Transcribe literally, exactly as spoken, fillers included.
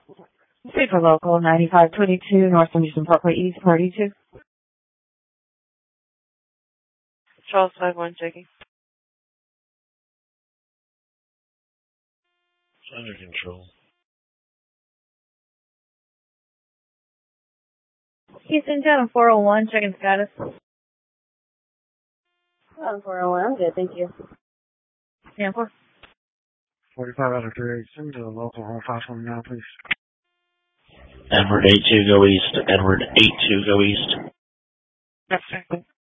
Super local ninety-five twenty-two North Henderson Parkway East, Party two. Charles five one checking. It's under control. Houston, Channel four oh one, checking status. Channel four oh one, I'm good, thank you. Yeah, four. forty-five out of three eight, send to the local home five twenty now, please. Edward eight two, go east. Edward eight two, go east. That's